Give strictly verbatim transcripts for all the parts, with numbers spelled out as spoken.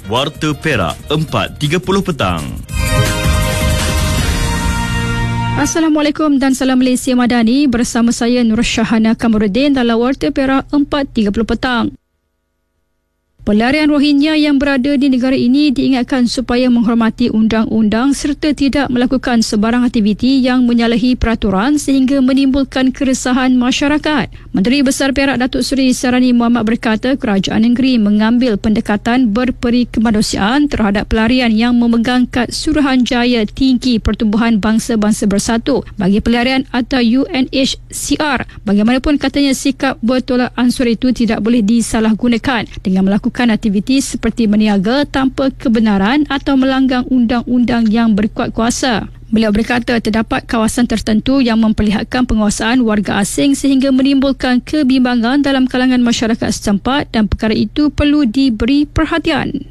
Warta Perak empat tiga puluh petang. Assalamualaikum dan salam Malaysia Madani, bersama saya Nur Syahana Kamarudin dalam Warta Perak empat tiga puluh petang. Pelarian Rohingya yang berada di negara ini diingatkan supaya menghormati undang-undang serta tidak melakukan sebarang aktiviti yang menyalahi peraturan sehingga menimbulkan keresahan masyarakat. Menteri Besar Perak Datuk Seri Sarani Muhammad berkata kerajaan negeri mengambil pendekatan berperi kemanusiaan terhadap pelarian yang memegang kad Suruhanjaya Tinggi Pertubuhan Bangsa-Bangsa Bersatu bagi pelarian atau U N H C R. Bagaimanapun katanya sikap bertolak ansur itu tidak boleh disalahgunakan dengan melakukan aktiviti seperti berniaga tanpa kebenaran atau melanggar undang-undang yang berkuat kuasa. Beliau berkata terdapat kawasan tertentu yang memperlihatkan penguasaan warga asing sehingga menimbulkan kebimbangan dalam kalangan masyarakat setempat dan perkara itu perlu diberi perhatian.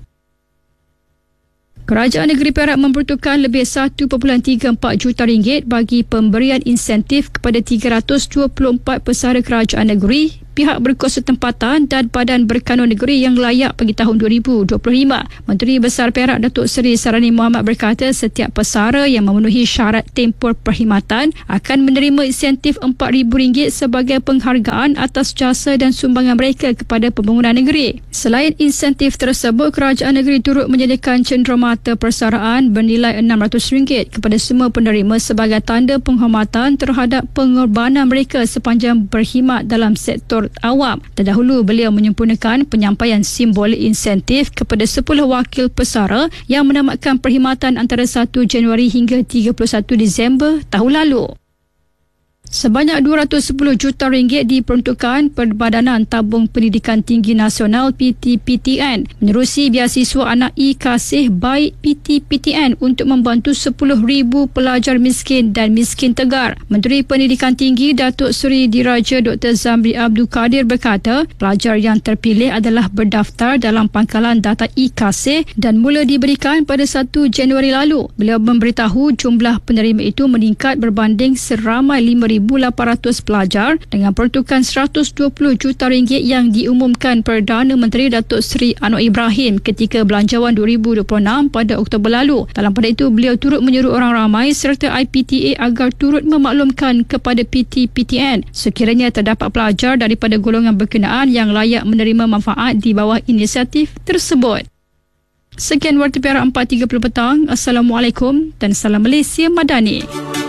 Kerajaan Negeri Perak memperuntukkan lebih satu perpuluhan tiga empat juta ringgit bagi pemberian insentif kepada tiga ratus dua puluh empat pesara kerajaan negeri, pihak berkuasa tempatan dan badan berkanun negeri yang layak bagi tahun dua ribu dua puluh lima. Menteri Besar Perak Datuk Seri Sarani Muhammad berkata setiap pesara yang memenuhi syarat tempur perkhidmatan akan menerima insentif empat ribu ringgit sebagai penghargaan atas jasa dan sumbangan mereka kepada pembangunan negeri. Selain insentif tersebut, kerajaan negeri turut menyediakan cenderamata persaraan bernilai enam ratus ringgit kepada semua penerima sebagai tanda penghormatan terhadap pengorbanan mereka sepanjang berkhidmat dalam sektor awam. Terdahulu beliau menyempurnakan penyampaian simbolik insentif kepada sepuluh wakil pesara yang menamatkan perkhidmatan antara satu Januari hingga tiga puluh satu Disember tahun lalu. Sebanyak dua ratus sepuluh juta ringgit diperuntukkan Perbadanan Tabung Pendidikan Tinggi Nasional P T P T N menerusi biasiswa anak I Kasih Baik P T P T N untuk membantu sepuluh ribu pelajar miskin dan miskin tegar. Menteri Pendidikan Tinggi Datuk Seri Diraja Doktor Zamri Abdul Kadir berkata pelajar yang terpilih adalah berdaftar dalam pangkalan data I Kasih dan mula diberikan pada satu Januari lalu. Beliau memberitahu jumlah penerima itu meningkat berbanding seramai lima ribu lapan ratus pelajar dengan peruntukan seratus dua puluh juta ringgit yang diumumkan Perdana Menteri Datuk Seri Anwar Ibrahim ketika Belanjawan dua ribu dua puluh enam pada Oktober lalu. Dalam pada itu, beliau turut menyeru orang ramai serta I P T A agar turut memaklumkan kepada P T P T N sekiranya terdapat pelajar daripada golongan berkenaan yang layak menerima manfaat di bawah inisiatif tersebut. Sekian Warta Perak empat tiga puluh petang. Assalamualaikum dan salam Malaysia Madani.